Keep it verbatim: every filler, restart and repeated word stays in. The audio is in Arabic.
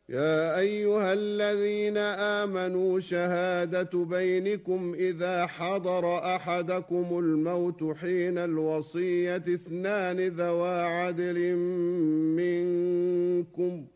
يا أيها الذين آمنوا شهادة بينكم إذا حضر أحدكم الموت حين الوصية اثنان ذوى عدل منكم